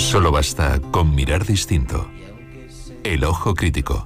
Solo basta con mirar distinto. El ojo crítico.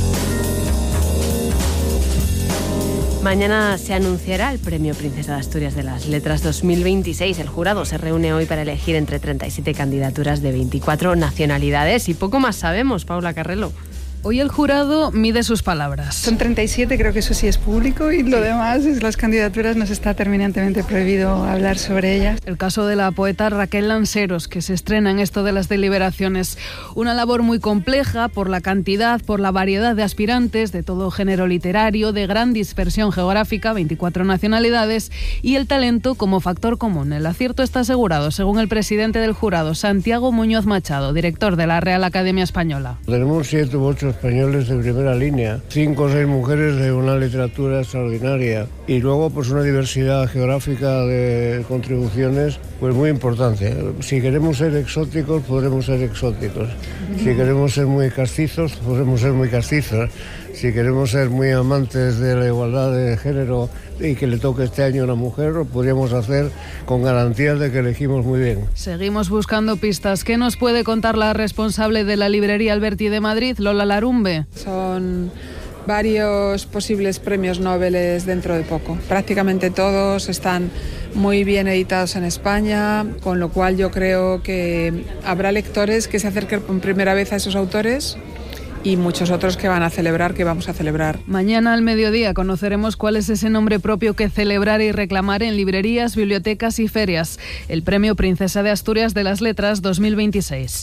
Mañana se anunciará el Premio Princesa de Asturias de las Letras 2026. El jurado se reúne hoy para elegir entre 37 candidaturas de 24 nacionalidades y poco más sabemos, Paula Carrelo. Hoy el jurado mide sus palabras. Son 37, creo que eso sí es público, y lo demás, las candidaturas, nos está terminantemente prohibido hablar sobre ellas. El caso de la poeta Raquel Lanceros, que se estrena en esto de las deliberaciones. Una labor muy compleja por la cantidad, por la variedad de aspirantes, de todo género literario, de gran dispersión geográfica, 24 nacionalidades, y el talento como factor común. El acierto está asegurado, según el presidente del jurado, Santiago Muñoz Machado, director de la Real Academia Española. Tenemos 7 u 8 españoles de primera línea, 5 o 6 mujeres de una literatura extraordinaria y luego pues una diversidad geográfica de contribuciones pues muy importante. Si queremos ser exóticos, podremos ser exóticos. Si queremos ser muy castizos, podremos ser muy castizos. Si queremos ser muy amantes de la igualdad de género y que le toque este año a una mujer, lo podríamos hacer con garantías de que elegimos muy bien. Seguimos buscando pistas. ¿Qué nos puede contar la responsable de la librería Alberti de Madrid, Lola Larumbe? Son varios posibles premios Nobel dentro de poco. Prácticamente todos están muy bien editados en España, con lo cual yo creo que habrá lectores que se acerquen por primera vez a esos autores y muchos otros que van a celebrar, que vamos a celebrar. Mañana al mediodía conoceremos cuál es ese nombre propio que celebrar y reclamar en librerías, bibliotecas y ferias. El Premio Princesa de Asturias de las Letras 2026.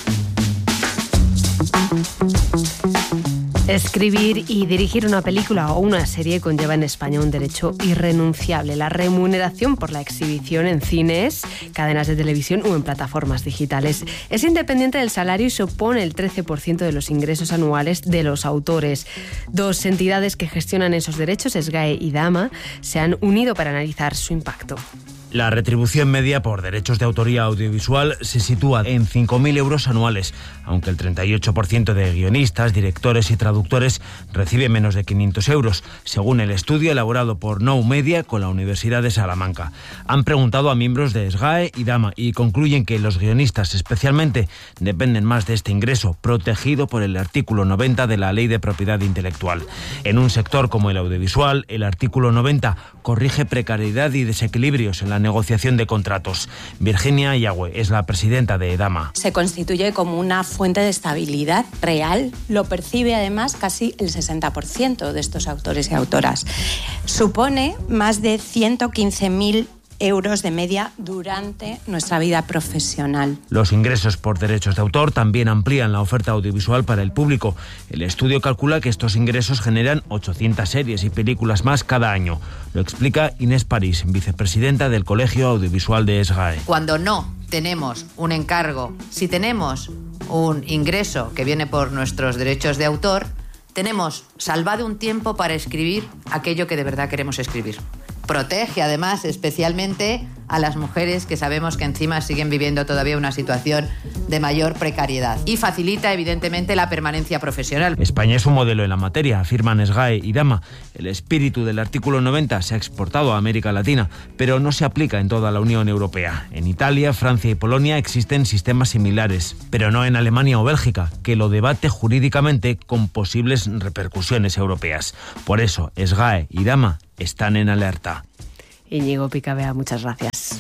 Escribir y dirigir una película o una serie conlleva en España un derecho irrenunciable: la remuneración por la exhibición en cines, cadenas de televisión o en plataformas digitales. Es independiente del salario y supone el 13% de los ingresos anuales de los autores. 2 entidades que gestionan esos derechos, SGAE y Dama, se han unido para analizar su impacto. La retribución media por derechos de autoría audiovisual se sitúa en 5.000 euros anuales, aunque el 38% de guionistas, directores y traductores recibe menos de 500 euros, según el estudio elaborado por Now Media con la Universidad de Salamanca. Han preguntado a miembros de SGAE y Dama y concluyen que los guionistas especialmente dependen más de este ingreso, protegido por el artículo 90 de la Ley de Propiedad Intelectual. En un sector como el audiovisual, el artículo 90 corrige precariedad y desequilibrios en la negociación de contratos. Virginia Yagüe es la presidenta de Dama. Se constituye como una fuente de estabilidad real. Lo percibe además casi el 60% de estos autores y autoras. Supone más de 115.000 euros de media durante nuestra vida profesional. Los ingresos por derechos de autor también amplían la oferta audiovisual para el público. El estudio calcula que estos ingresos generan 800 series y películas más cada año. Lo explica Inés París, vicepresidenta del Colegio Audiovisual de SGAE. Cuando no tenemos un encargo, si tenemos un ingreso que viene por nuestros derechos de autor, tenemos salvado un tiempo para escribir aquello que de verdad queremos escribir. Protege además especialmente a las mujeres que sabemos que encima siguen viviendo todavía una situación de mayor precariedad y facilita evidentemente la permanencia profesional. España es un modelo en la materia, afirman SGAE y Dama. El espíritu del artículo 90 se ha exportado a América Latina, pero no se aplica en toda la Unión Europea. En Italia, Francia y Polonia existen sistemas similares, pero no en Alemania o Bélgica, que lo debate jurídicamente con posibles repercusiones europeas. Por eso, SGAE y Dama están en alerta. Íñigo Picabea, muchas gracias.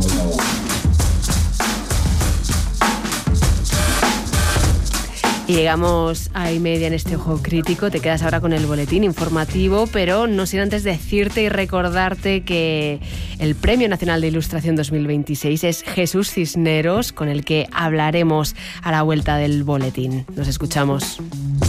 Y llegamos a 1:30 en este Ojo Crítico. Te quedas ahora con el boletín informativo, pero no sin antes decirte y recordarte que el Premio Nacional de Ilustración 2026 es Jesús Cisneros, con el que hablaremos a la vuelta del boletín. Nos escuchamos.